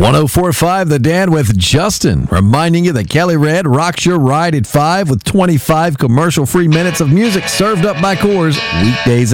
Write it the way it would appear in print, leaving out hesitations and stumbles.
104.5 The Dan with Justin, reminding you that Kelly Red rocks your ride at 5 with 25 commercial-free minutes of music served up by Coors weekdays